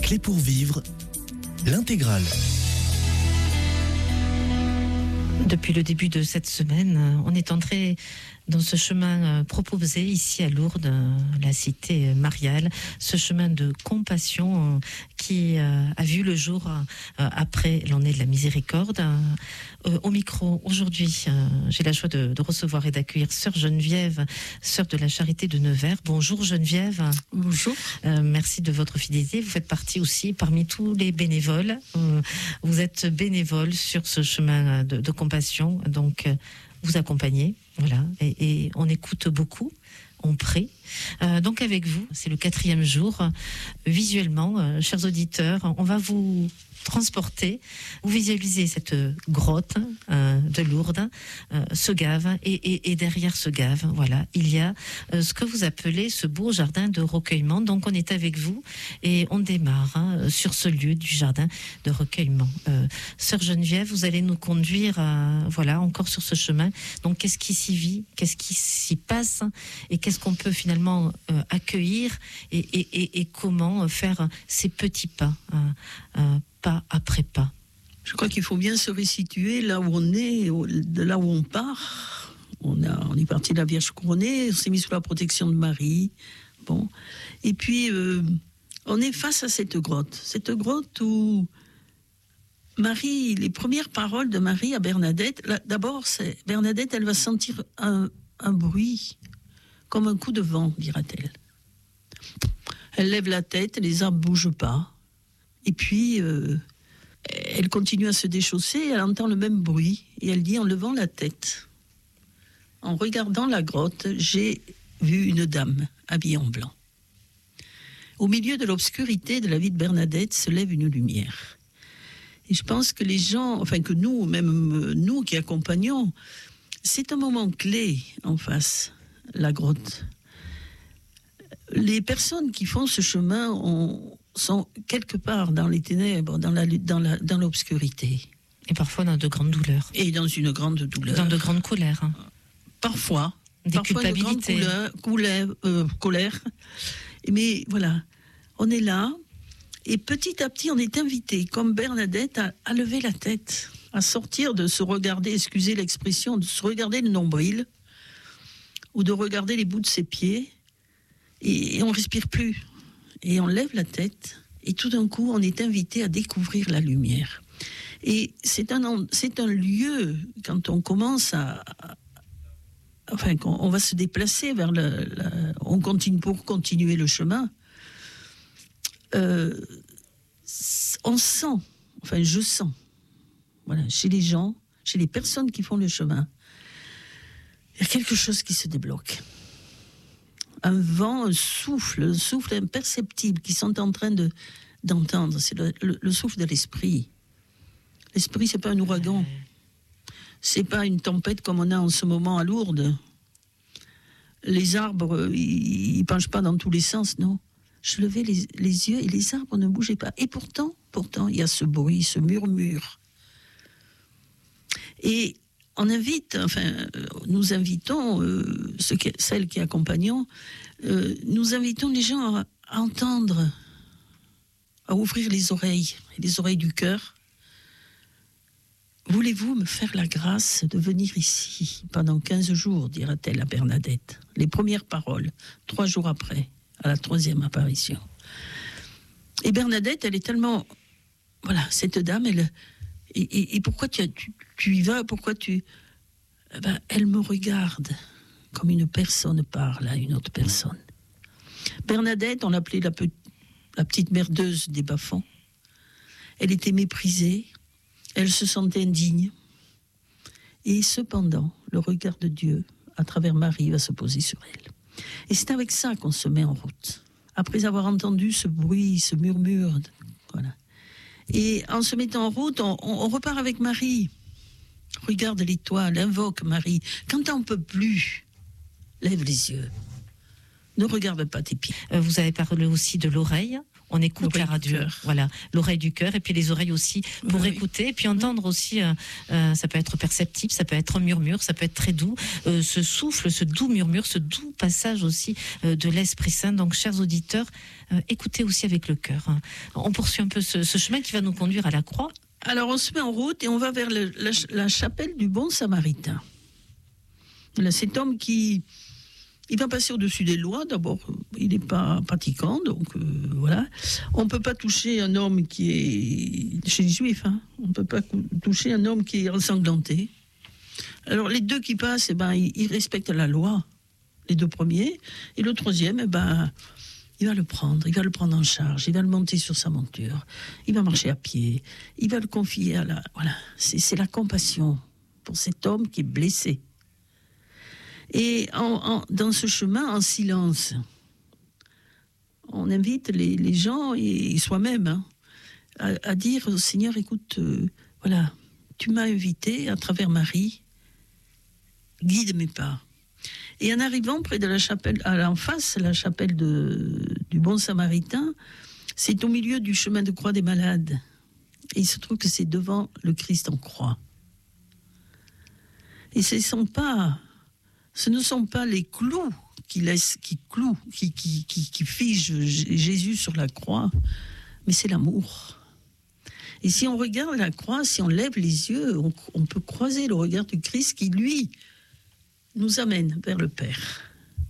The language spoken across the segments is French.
Clé pour vivre, l'intégrale. Depuis le début de cette semaine, on est entré dans ce chemin proposé ici à Lourdes, la cité mariale, ce chemin de compassion qui a vu le jour après l'année de la miséricorde. Au micro, aujourd'hui, j'ai la joie de recevoir et d'accueillir Sœur Geneviève, Sœur de la Charité de Nevers. Bonjour Geneviève. Bonjour. Merci de votre fidélité. Vous faites partie aussi parmi tous les bénévoles. Vous êtes bénévole sur ce chemin de compassion, donc vous accompagnez, voilà, et on écoute beaucoup, on prie. Donc avec vous, c'est le 4e jour. Visuellement, chers auditeurs, on va vous transporter, vous visualisez cette grotte de Lourdes, ce gave, et derrière ce gave, voilà, il y a ce que vous appelez ce beau jardin de recueillement. Donc on est avec vous et on démarre sur ce lieu du jardin de recueillement. Sœur Geneviève, vous allez nous conduire, voilà, encore sur ce chemin. Donc qu'est-ce qui s'y vit, qu'est-ce qui s'y passe, et qu'est-ce qu'on peut finalement accueillir, et comment faire ces petits pas, pas après pas. Je crois qu'il faut bien se resituer là où on est, de là où on part. On est parti de la Vierge couronnée, on s'est mis sous la protection de Marie. Bon. Et puis, on est face à cette grotte où Marie, les premières paroles de Marie à Bernadette, là, d'abord, c'est Bernadette, elle va sentir un bruit, comme un coup de vent, dira-t-elle. Elle lève la tête, les arbres ne bougent pas. Et puis, elle continue à se déchausser, elle entend le même bruit, et elle dit en levant la tête, en regardant la grotte, j'ai vu une dame habillée en blanc. Au milieu de l'obscurité de la vie de Bernadette se lève une lumière. Et je pense que les gens, enfin que nous, même nous qui accompagnons, c'est un moment clé en face, la grotte. Les personnes qui font ce chemin sont quelque part dans les ténèbres, dans l'obscurité. Et parfois dans de grandes douleurs. Et dans une grande douleur. Dans de grandes colères. Hein. Parfois. Des culpabilités. Une grande colère. Mais voilà, on est là, et petit à petit, on est invité, comme Bernadette, à lever la tête, à sortir de se regarder, excusez l'expression, de se regarder le nombril, ou de regarder les bouts de ses pieds, et on ne respire plus. Et on lève la tête, et tout d'un coup, on est invité à découvrir la lumière. Et c'est un lieu, quand on commence quand on va se déplacer vers pour continuer le chemin, on sent, enfin je sens, voilà, chez les gens, chez les personnes qui font le chemin, il y a quelque chose qui se débloque. Un vent, un souffle imperceptible qu'ils sont en train d'entendre. C'est le souffle de l'esprit. L'esprit, c'est pas un ouragan. C'est pas une tempête comme on a en ce moment à Lourdes. Les arbres, ils penchent pas dans tous les sens, non. Je levais les yeux et les arbres ne bougeaient pas. Et pourtant, il y a ce bruit, ce murmure. Et on invite, nous invitons, celles qui accompagnons, nous invitons les gens à entendre, à ouvrir les oreilles du cœur. Voulez-vous me faire la grâce de venir ici pendant 15 jours, dira-t-elle à Bernadette. Les premières paroles, 3 jours après, à la 3e apparition. Et Bernadette, elle est tellement... Voilà, cette dame, elle... Et pourquoi tu y vas? Pourquoi tu... elle me regarde comme une personne parle à une autre personne. Bernadette, on l'appelait la petite merdeuse des bas-fonds. Elle était méprisée, elle se sentait indigne. Et cependant, le regard de Dieu, à travers Marie, va se poser sur elle. Et c'est avec ça qu'on se met en route. Après avoir entendu ce bruit, ce murmure, voilà. Et en se mettant en route, on repart avec Marie. Regarde l'étoile, invoque Marie. Quand t'en peux plus, lève les yeux. Ne regarde pas tes pieds. Vous avez parlé aussi de l'oreille. On écoute la radio, voilà, l'oreille du cœur, et puis les oreilles aussi pour écouter, et puis entendre aussi, ça peut être perceptible, ça peut être un murmure, ça peut être très doux, ce souffle, ce doux murmure, ce doux passage aussi de l'Esprit Saint. Donc, chers auditeurs, écoutez aussi avec le cœur. On poursuit un peu ce chemin qui va nous conduire à la croix. Alors, on se met en route et on va vers la chapelle du Bon Samaritain. Là, cet homme il va passer au-dessus des lois. D'abord, il n'est pas pratiquant, donc voilà. On ne peut pas toucher un homme qui est chez les Juifs. On ne peut pas toucher un homme qui est ensanglanté. Alors, les deux qui passent, ils respectent la loi, les deux premiers. Et le troisième, il va le prendre en charge. Il va le monter sur sa monture. Il va marcher à pied. Il va le confier à la... Voilà, c'est la compassion pour cet homme qui est blessé. Et dans ce chemin, en silence, on invite les gens et soi-même à dire au Seigneur, écoute, voilà, tu m'as invité à travers Marie, guide mes pas. Et en arrivant près de la chapelle, en face, la chapelle du Bon Samaritain, c'est au milieu du chemin de croix des malades. Et il se trouve que c'est devant le Christ en croix. Et ce ne sont pas les clous qui figent Jésus sur la croix, mais c'est l'amour. Et si on regarde la croix, si on lève les yeux, on peut croiser le regard du Christ qui, lui, nous amène vers le Père.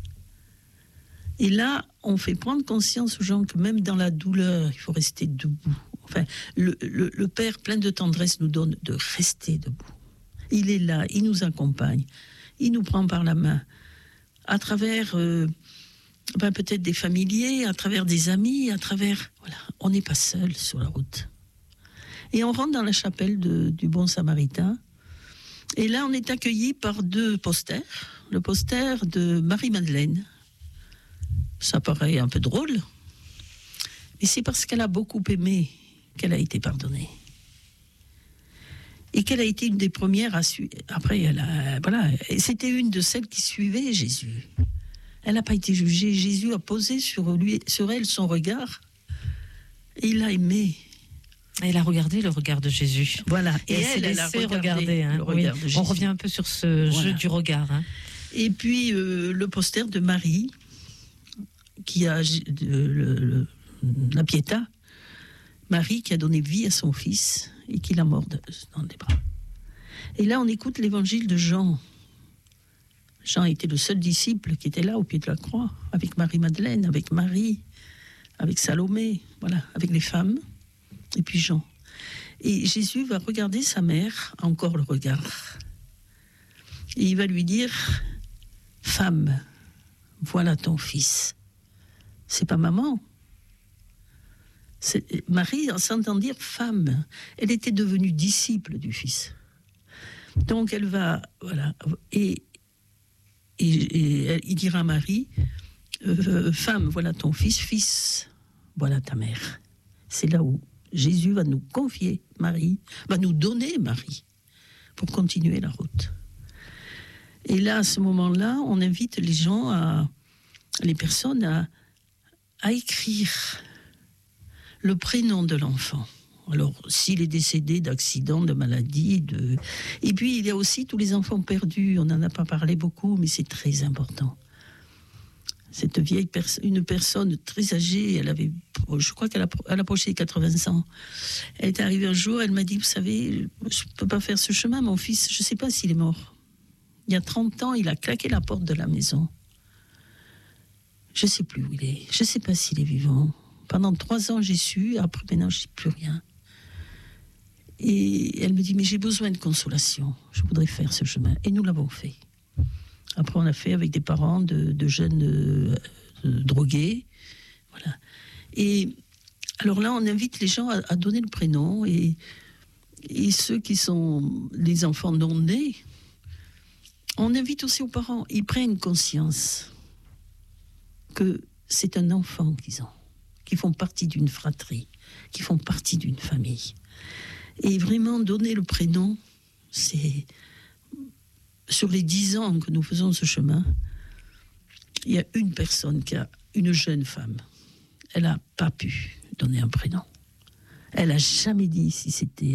Et là, on fait prendre conscience aux gens que même dans la douleur, il faut rester debout. Enfin, le Père, plein de tendresse, nous donne de rester debout. Il est là, il nous accompagne. Il nous prend par la main, à travers peut-être des familiers, à travers des amis, Voilà, on n'est pas seul sur la route. Et on rentre dans la chapelle du Bon Samaritain. Et là, on est accueilli par deux posters. Le poster de Marie-Madeleine. Ça paraît un peu drôle, mais c'est parce qu'elle a beaucoup aimé qu'elle a été pardonnée. Et qu'elle a été une des premières à suivre. Après, c'était une de celles qui suivaient Jésus. Elle n'a pas été jugée. Jésus a posé sur elle son regard. Et il l'a aimée. Elle a regardé le regard de Jésus. Voilà. Et elle s'est laissée regarder. Le regard de Jésus. On revient un peu sur ce jeu du regard. Et puis, le poster de Marie, qui a la Pietà. Marie qui a donné vie à son fils et qui l'a mort dans les bras. Et là, on écoute l'évangile de Jean. Jean était le seul disciple qui était là au pied de la croix, avec Marie-Madeleine, avec Marie, avec Salomé, voilà, avec les femmes, et puis Jean. Et Jésus va regarder sa mère, encore le regard. Et il va lui dire, « Femme, voilà ton fils. » C'est pas maman. Marie s'entend dire femme. Elle était devenue disciple du Fils. Donc elle va, voilà, et il dira à Marie, femme, voilà ton fils, fils, voilà ta mère. C'est là où Jésus va nous confier Marie, va nous donner Marie, pour continuer la route. Et là, à ce moment-là, on invite les gens, les personnes à écrire le prénom de l'enfant. Alors, s'il est décédé d'accident, de maladie, et puis il y a aussi tous les enfants perdus. On n'en a pas parlé beaucoup, mais c'est très important. Cette vieille une personne très âgée, je crois qu'elle approchait 80 ans. Elle est arrivée un jour, elle m'a dit, vous savez, je ne peux pas faire ce chemin, mon fils, je ne sais pas s'il est mort. Il y a 30 ans, il a claqué la porte de la maison. Je ne sais plus où il est, je ne sais pas s'il est vivant. Pendant 3 ans, j'ai su, après maintenant, je ne sais plus rien. Et elle me dit, mais j'ai besoin de consolation, je voudrais faire ce chemin. Et nous l'avons fait. Après, on l'a fait avec des parents de jeunes drogués. Voilà. Et alors là, on invite les gens à donner le prénom. Et ceux qui sont les enfants non nés, on invite aussi aux parents. Ils prennent conscience que c'est un enfant qu'ils ont, qui font partie d'une fratrie, qui font partie d'une famille. Et vraiment, donner le prénom, c'est... Sur les 10 ans que nous faisons ce chemin, il y a une personne une jeune femme, elle n'a pas pu donner un prénom. Elle n'a jamais dit si c'était...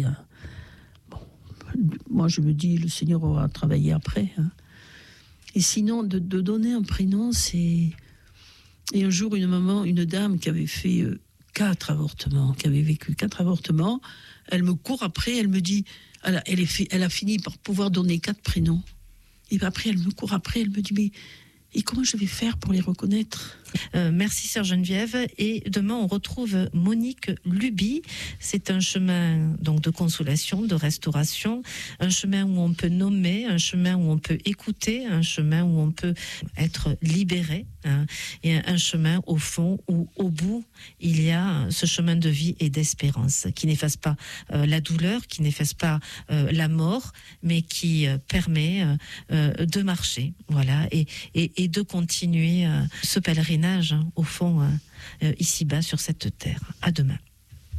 moi, je me dis, le Seigneur aura travaillé après. Hein. Et sinon, de donner un prénom, c'est... Et un jour, une dame qui avait fait 4 avortements, qui avait vécu 4 avortements, elle me court après, elle me dit... Elle a fini par pouvoir donner 4 prénoms. Et après, elle me court après, elle me dit, mais et comment je vais faire pour les reconnaître ? Merci Sœur Geneviève. Et demain, on retrouve Monique Luby. C'est un chemin donc de consolation, de restauration, un chemin où on peut nommer, un chemin où on peut écouter, un chemin où on peut être libéré, hein, et un chemin au fond où au bout il y a ce chemin de vie et d'espérance qui n'efface pas la douleur, qui n'efface pas la mort, mais qui permet de marcher, voilà, et de continuer ce pèlerinage, hein, au fond, ici-bas sur cette terre. À demain.